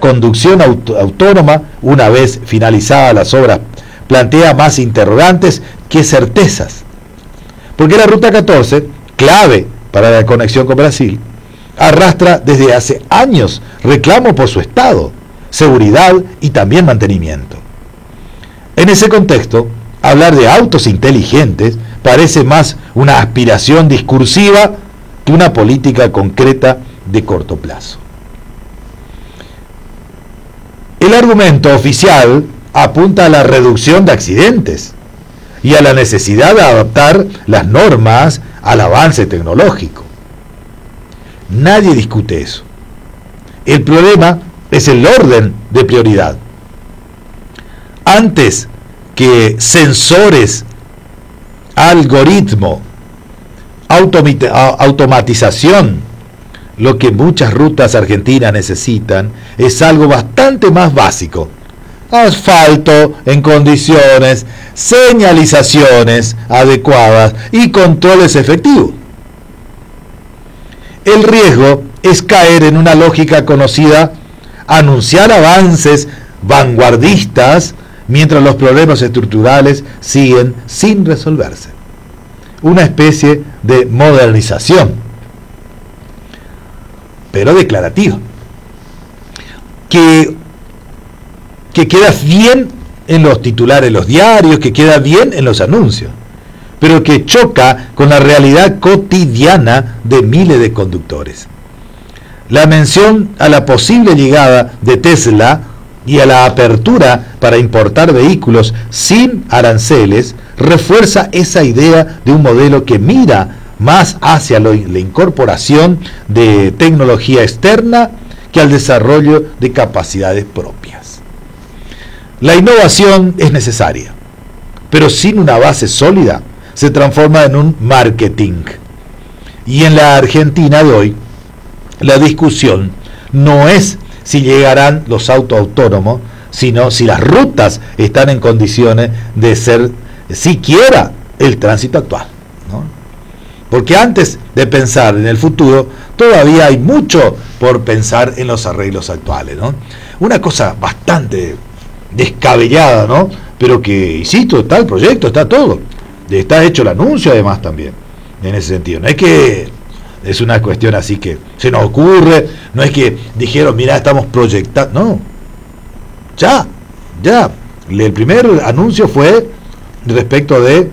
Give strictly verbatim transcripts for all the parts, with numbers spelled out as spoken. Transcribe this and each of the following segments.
conducción auto, autónoma, una vez finalizadas las obras, plantea más interrogantes que certezas. Porque la Ruta catorce, clave para la conexión con Brasil, arrastra desde hace años reclamo por su estado, seguridad y también mantenimiento. En ese contexto, hablar de autos inteligentes parece más una aspiración discursiva que una política concreta de corto plazo. El argumento oficial apunta a la reducción de accidentes y a la necesidad de adaptar las normas al avance tecnológico. Nadie discute eso. El problema es el orden de prioridad. Antes que sensores, algoritmo, automatización, lo que muchas rutas argentinas necesitan es algo bastante más básico: asfalto en condiciones, señalizaciones adecuadas y controles efectivos. El riesgo es caer en una lógica conocida: anunciar avances vanguardistas mientras los problemas estructurales siguen sin resolverse. Una especie de modernización, pero declarativa, que, que queda bien en los titulares de los diarios, que queda bien en los anuncios, pero que choca con la realidad cotidiana de miles de conductores. La mención a la posible llegada de Tesla y a la apertura para importar vehículos sin aranceles refuerza esa idea de un modelo que mira más hacia lo, la incorporación de tecnología externa que al desarrollo de capacidades propias. La innovación es necesaria, pero sin una base sólida se transforma en un marketing. Y en la Argentina de hoy, la discusión no es si llegarán los autos autónomos, sino si las rutas están en condiciones de ser siquiera el tránsito actual, ¿no? Porque antes de pensar en el futuro, todavía hay mucho por pensar en los arreglos actuales, ¿no? Una cosa bastante descabellada, ¿no? Pero que, insisto, está el proyecto, está todo. Está hecho el anuncio además también, en ese sentido. No es que es una cuestión así que se nos ocurre, no es que dijeron, mira, estamos proyectando, no. Ya, ya. El primer anuncio fue respecto de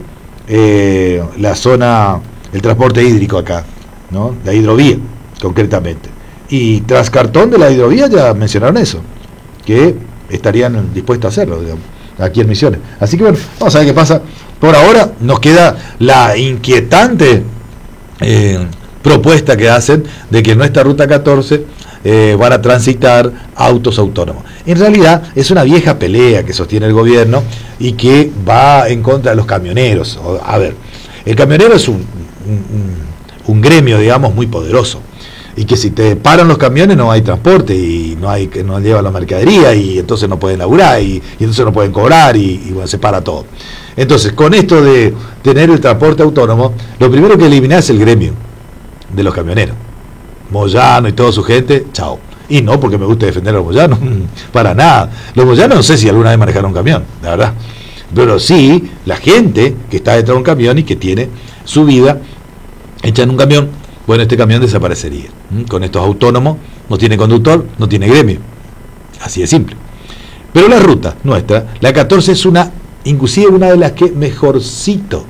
eh, la zona, el transporte hídrico acá, ¿no? La hidrovía, concretamente. Y tras cartón de la hidrovía ya mencionaron eso, que estarían dispuestos a hacerlo, digamos, aquí en Misiones. Así que bueno, vamos a ver qué pasa. Por ahora nos queda la inquietante eh, propuesta que hacen de que en nuestra Ruta catorce eh, van a transitar autos autónomos. En realidad es una vieja pelea que sostiene el gobierno y que va en contra de los camioneros. A ver, el camionero es un, un, un gremio, digamos, muy poderoso, y que si te paran los camiones no hay transporte y no hay que no llevan la mercadería y entonces no pueden laburar y, y entonces no pueden cobrar y, y bueno, se para todo. Entonces, con esto de tener el transporte autónomo, lo primero que eliminar es el gremio de los camioneros. Moyano y toda su gente, chao. Y no porque me guste defender a los moyanos, para nada. Los moyanos no sé si alguna vez manejaron un camión, la verdad. Pero sí, la gente que está detrás de un camión y que tiene su vida hecha en un camión, bueno, este camión desaparecería. Con estos autónomos, no tiene conductor, no tiene gremio. Así de simple. Pero la ruta nuestra, la catorce, es una, inclusive una de las que mejorcito,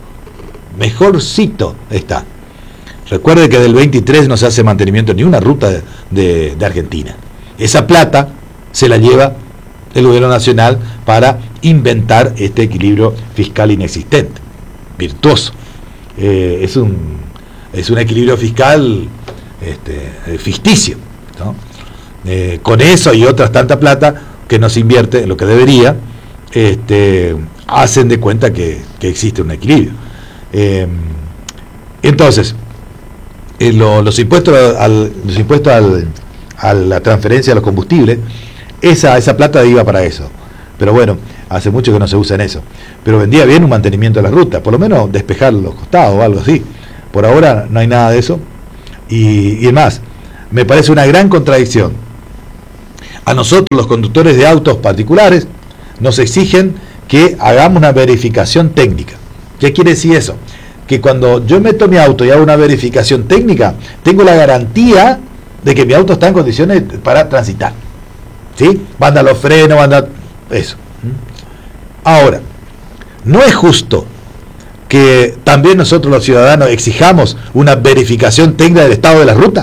mejorcito está. Recuerde que del veintitrés no se hace mantenimiento ni una ruta de, de, de Argentina. Esa plata se la lleva el gobierno nacional para inventar este equilibrio fiscal inexistente, virtuoso. Eh, es un es un equilibrio fiscal este, ficticio, ¿no? Eh, con eso y otras tanta plata que no se invierte en lo que debería, este, hacen de cuenta que, que existe un equilibrio. Eh, entonces, eh, lo, los impuestos al, los impuestos al, a la transferencia de los combustibles, esa, esa plata iba para eso. Pero bueno, hace mucho que no se usa en eso. Pero vendría bien un mantenimiento de la ruta, por lo menos despejar los costados o algo así. Por ahora no hay nada de eso. Y, y más, me parece una gran contradicción a nosotros los conductores de autos particulares nos exigen que hagamos una verificación técnica. ¿Qué quiere decir eso? Que cuando yo meto mi auto y hago una verificación técnica, tengo la garantía de que mi auto está en condiciones para transitar. ¿Sí? Banda los frenos, banda... eso. Ahora, no es justo que también nosotros los ciudadanos exijamos una verificación técnica del estado de la ruta.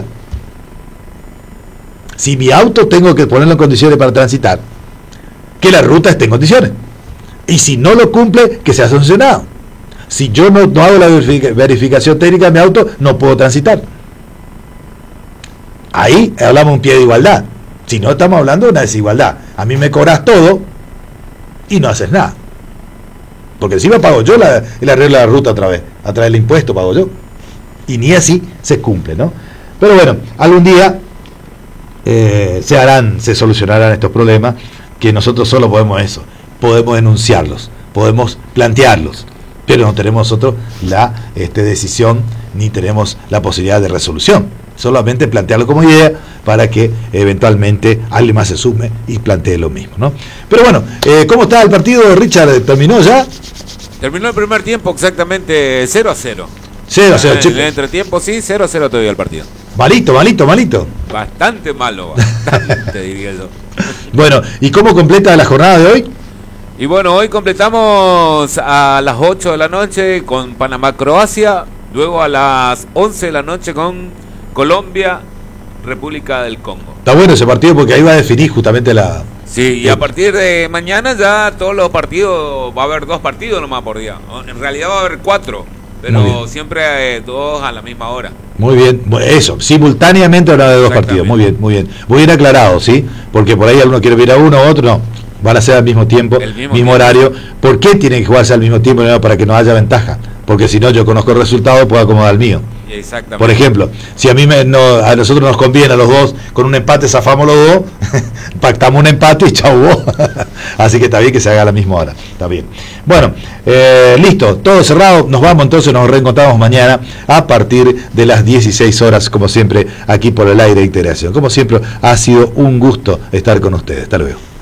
Si mi auto tengo que ponerlo en condiciones para transitar, que la ruta esté en condiciones. Y si no lo cumple, que sea sancionado. Si yo no, no hago la verificación técnica de mi auto, no puedo transitar. Ahí hablamos de un pie de igualdad. Si no, estamos hablando de una desigualdad. A mí me cobras todo y no haces nada. Porque encima pago yo la, el arreglo de la ruta otra vez. A través del impuesto pago yo. Y ni así se cumple, ¿no? Pero bueno, algún día eh, se harán, se solucionarán estos problemas, que nosotros solo podemos eso. Podemos denunciarlos, podemos plantearlos, pero no tenemos nosotros la este, decisión ni tenemos la posibilidad de resolución. Solamente plantearlo como idea para que eventualmente alguien más se sume y plantee lo mismo, ¿no? Pero bueno, eh, ¿cómo está el partido, Richard? ¿Terminó ya? Terminó el primer tiempo exactamente cero a cero. cero a cero, En el entretiempo sí, cero a cero todavía el partido. Malito, malito, malito. Bastante malo, bastante diría yo. Bueno, ¿y cómo completa la jornada de hoy? Y bueno, hoy completamos a las ocho de la noche con Panamá-Croacia, luego a las once de la noche con Colombia, República del Congo. Está bueno ese partido porque ahí va a definir justamente la... Sí, y a partir de mañana ya todos los partidos, va a haber dos partidos nomás por día. En realidad va a haber cuatro, pero siempre eh, dos a la misma hora. Muy bien, eso, simultáneamente habrá de dos partidos, muy bien, muy bien. Muy bien aclarado, ¿sí? Porque por ahí alguno quiere ver a uno u otro, no. Van a ser al mismo tiempo, el mismo, mismo tiempo. horario. ¿Por qué tienen que jugarse al mismo tiempo? No, para que no haya ventaja. Porque si no, yo conozco el resultado, puedo acomodar el mío. Exactamente. Por ejemplo, si a mí me, no, a nosotros nos conviene a los dos, con un empate zafamos los dos, pactamos un empate y chau vos. Así que está bien que se haga a la misma hora. Está bien. Bueno, eh, listo, todo cerrado. Nos vamos entonces, nos reencontramos mañana a partir de las dieciséis horas, como siempre, aquí por el aire de Integración. Como siempre, ha sido un gusto estar con ustedes. Hasta luego.